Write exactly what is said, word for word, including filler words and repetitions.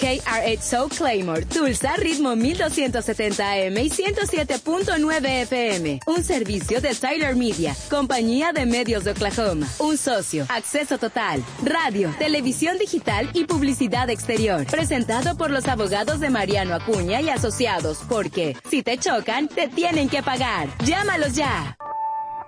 R H Show Claymore, Tulsa, ritmo mil doscientos setenta A M y ciento siete punto nueve F M. Un servicio de Tyler Media, compañía de medios de Oklahoma. Un socio, acceso total, radio, televisión digital y publicidad exterior. Presentado por los abogados de Mariano Acuña y Asociados, porque si te chocan, te tienen que pagar. Llámalos ya.